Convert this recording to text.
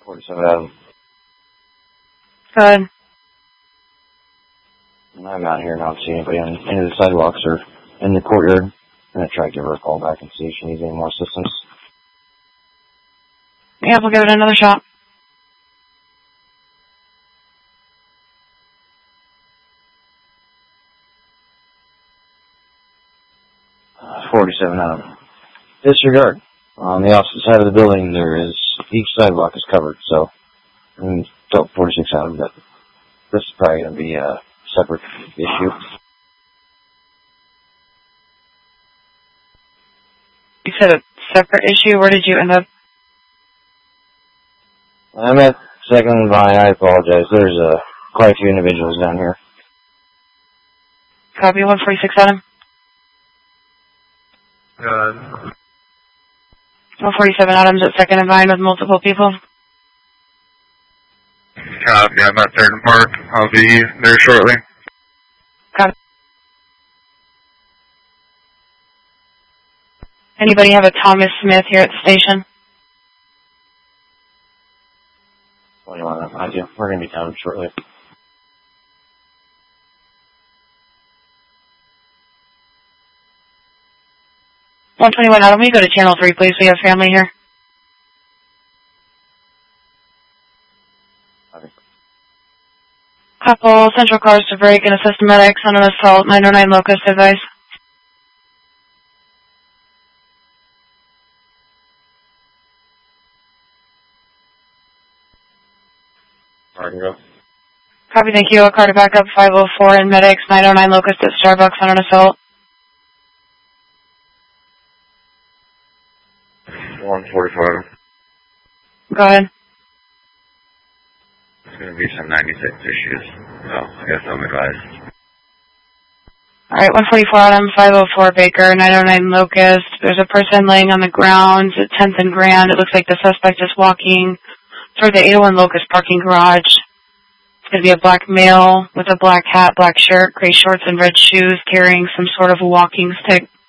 47 Adam. Good. I'm out here not seeing anybody on any of the sidewalks or in the courtyard. I'm going to try to give her a call back and see if she needs any more assistance. Yeah, we'll give it another shot. Uh, 47 Adam. Disregard. On the opposite side of the building, each sidewalk is covered, so, 46 Adam, but this is probably going to be a separate issue. You said a separate issue? Where did you end up? I'm at second line. I apologize. There's quite a few individuals down here. Copy 146 Adam. 147 Adams at second and Vine with multiple people. Copy. I'm at third and Park. I'll be there shortly. Copy. Anybody have a Thomas Smith here at the station? 21, I do. We're going to be down shortly. Adam, will you go to channel 3, please? We have family here. Couple central cars to break and assist medics on an assault. 909 Locust advice. Go. Copy, thank you. A car to back up 504 and medics. 909 Locust at Starbucks on an assault. 145. Go ahead. There's going to be some 96 issues, so I guess I'm advised. Alright, 144 Adam, 504 Baker, 909 Locust. There's a person laying on the ground at 10th and Grand. It looks like the suspect is walking toward the 801 Locust parking garage. It's going to be a black male with a black hat, black shirt, gray shorts, and red shoes, carrying some sort of walking stick.